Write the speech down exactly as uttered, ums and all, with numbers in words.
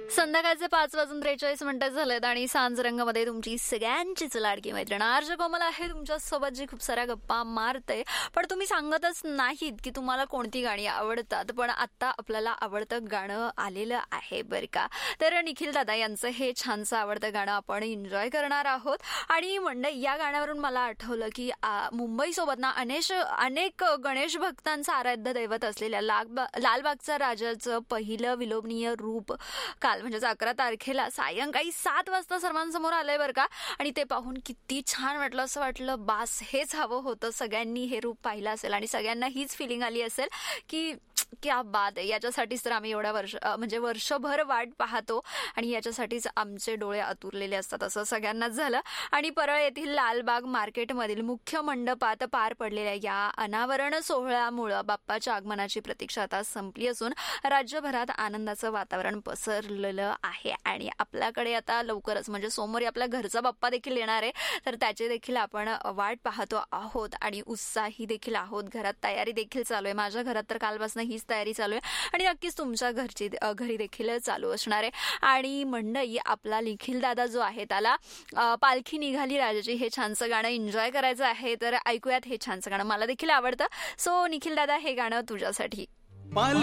संध्याकाळचे पाच वाजून त्रेचाळीस मिनिटं झालेत आणि सांज रंगमध्ये तुमची सगळ्यांचीच लाडकी मैत्रीण आर्ज कोमल आहे तुमच्यासोबत, जी खूप साऱ्या गप्पा मारते. पण तुम्ही सांगतच नाहीत की तुम्हाला कोणती गाणी आवडतात. पण आता आपल्याला आवडतं गाणं आलेलं आहे बरं का. तर निखिल दादा यांचं हे छानसं आवडतं गाणं आपण एन्जॉय करणार आहोत. आणि मंडळी, या गाण्यावरून मला आठवलं की मुंबईसोबत ना अनेश अनेक गणेश भक्तांचं आराध्य दैवत असलेल्या लालबा लालबागचा राजाचं पहिलं विलोभनीय रूप काल म्हणजे अकरा तारखेला सायंकाळी सात वाजता सर्वांसमोर आलंय बरं का. आणि ते पाहून किती छान वाटलं. असं वाटलं बास हेच हवं होतं. सगळ्यांनी हे रूप पाहिलं असेल आणि सगळ्यांना हीच फिलिंग आली असेल की क्या बात आहे. याच्यासाठीच तर आम्ही एवढ्या वर्ष म्हणजे वर्षभर वाट पाहतो आणि याच्यासाठीच आमचे डोळे आतुरलेले असतात असं सगळ्यांनाच झालं. आणि परळ येथील लालबाग मार्केटमधील मुख्य मंडपात पार पडलेल्या या अनावरण सोहळ्यामुळं बाप्पाच्या आगमनाची प्रतीक्षा आता संपली असून राज्यभरात आनंदाचं वातावरण पसरलेलं आहे. आणि आपल्याकडे आता लवकरच म्हणजे सोमवारी आपल्या घरचा बाप्पा देखील येणार आहे. तर त्याची देखील आपण वाट पाहतो आहोत आणि उत्साही देखील आहोत. घरात तयारी देखील चालू आहे. माझ्या घरात तर कालपासून हीच तयारी चालू आहे आणि नक्कीच तुमच्या घरची घरी देखील चालू असणार आहे. आणि मंडई, आपला निखिल दादा जो आहे त्याला पालखी निघाली राजाची हे छानसं गाणं एन्जॉय करायचं आहे. तर ऐकूयात हे छानसं गाणं, मला देखील आवडतं. सो निखिल दादा, हे गाणं तुझ्यासाठी.